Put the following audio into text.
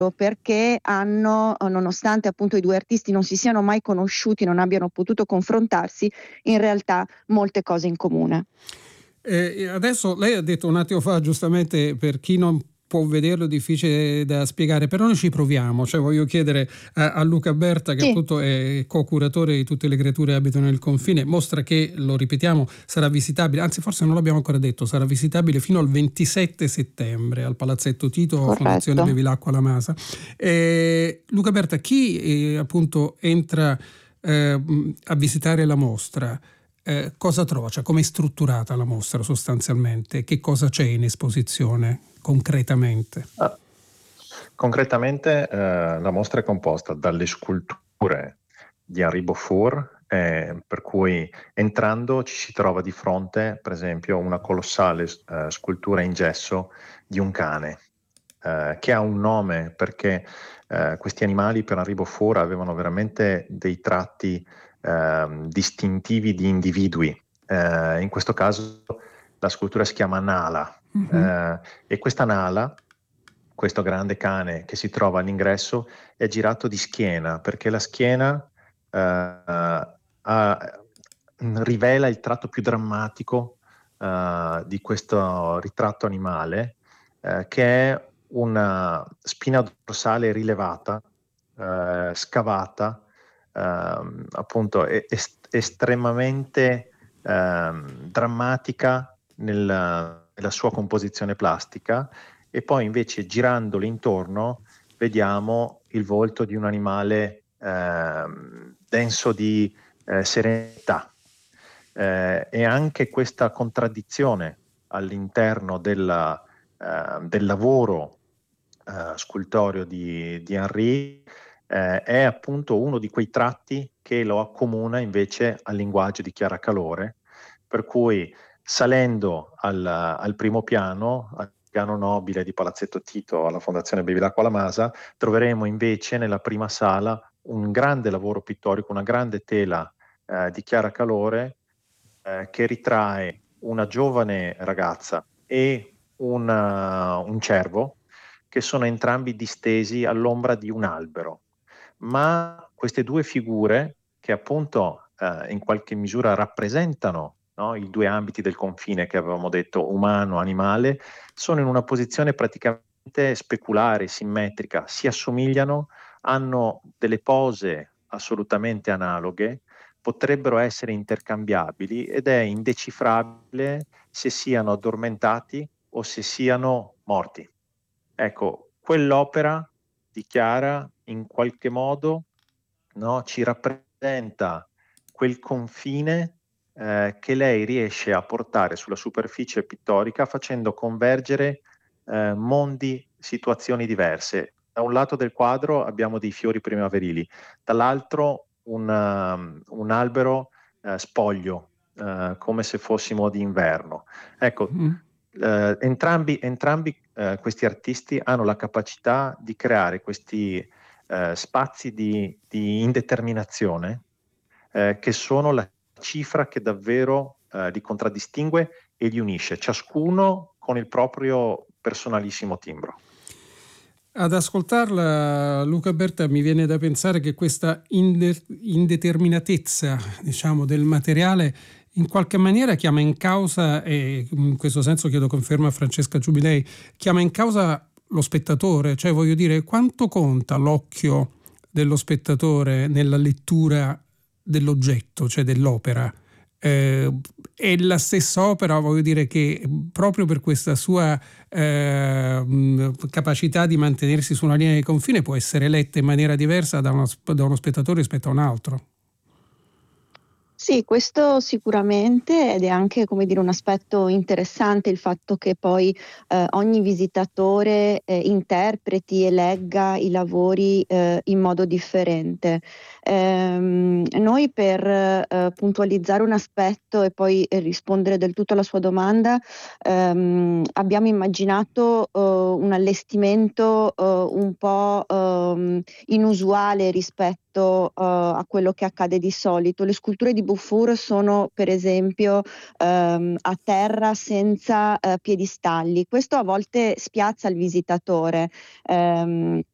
perché hanno, nonostante appunto i due artisti non si siano mai conosciuti, non abbiano potuto confrontarsi, in realtà molte cose in comune. Adesso lei ha detto un attimo fa, giustamente, per chi non può vederlo è difficile da spiegare, però noi ci proviamo, cioè voglio chiedere a Luca Berta, che appunto è co-curatore di Tutte le creature abitano nel confine, mostra che, lo ripetiamo, sarà visitabile, anzi forse non l'abbiamo ancora detto, sarà visitabile fino al 27 settembre al Palazzetto Tito, Corretto. Fondazione Bevilacqua La Masa. Luca Berta, chi appunto entra a visitare la mostra, cosa trova? Cioè, come è strutturata la mostra sostanzialmente? Che cosa c'è in esposizione concretamente? Concretamente la mostra è composta dalle sculture di Henri Beaufour, per cui entrando ci si trova di fronte, per esempio, una colossale scultura in gesso di un cane, che ha un nome perché questi animali per Henri Beaufour avevano veramente dei tratti distintivi di individui. In questo caso la scultura si chiama Nala, e questa Nala, questo grande cane che si trova all'ingresso, è girato di schiena, perché la schiena rivela il tratto più drammatico di questo ritratto animale, che è una spina dorsale rilevata, scavata, appunto estremamente drammatica nella sua composizione plastica, e poi invece girandoli intorno vediamo il volto di un animale denso di serenità, e anche questa contraddizione all'interno del lavoro scultoreo di Henri è appunto uno di quei tratti che lo accomuna invece al linguaggio di Chiara Calore, per cui salendo al primo piano, al piano nobile di Palazzetto Tito alla Fondazione Bevilacqua La Masa, troveremo invece nella prima sala un grande lavoro pittorico, una grande tela di Chiara Calore che ritrae una giovane ragazza e un cervo, che sono entrambi distesi all'ombra di un albero. Ma queste due figure, che appunto in qualche misura rappresentano, no, i due ambiti del confine che avevamo detto, umano-animale, sono in una posizione praticamente speculare, simmetrica, si assomigliano, hanno delle pose assolutamente analoghe, potrebbero essere intercambiabili ed è indecifrabile se siano addormentati o se siano morti. Ecco, quell'opera di Chiara in qualche modo, no, ci rappresenta quel confine che lei riesce a portare sulla superficie pittorica, facendo convergere mondi, situazioni diverse. Da un lato del quadro abbiamo dei fiori primaverili, dall'altro un albero spoglio, come se fossimo d'inverno. Ecco, entrambi questi artisti hanno la capacità di creare questi spazi di indeterminazione, che sono la cifra che davvero li contraddistingue e li unisce, ciascuno con il proprio personalissimo timbro. Ad ascoltarla, Luca Berta, mi viene da pensare che questa indeterminatezza, diciamo, del materiale in qualche maniera chiama in causa, e in questo senso chiedo conferma a Francesca Giubilei, chiama in causa lo spettatore, cioè voglio dire, quanto conta l'occhio dello spettatore nella lettura dell'oggetto, cioè dell'opera. È la stessa opera, voglio dire, che proprio per questa sua capacità di mantenersi su una linea di confine può essere letta in maniera diversa da uno spettatore rispetto a un altro. Sì, questo sicuramente, ed è anche, come dire, un aspetto interessante il fatto che poi ogni visitatore interpreti e legga i lavori in modo differente. Noi per puntualizzare un aspetto e poi rispondere del tutto alla sua domanda, abbiamo immaginato un allestimento un po' inusuale rispetto a quello che accade di solito. Le sculture di Beaufour sono per esempio a terra senza piedistalli. Questo a volte spiazza il visitatore.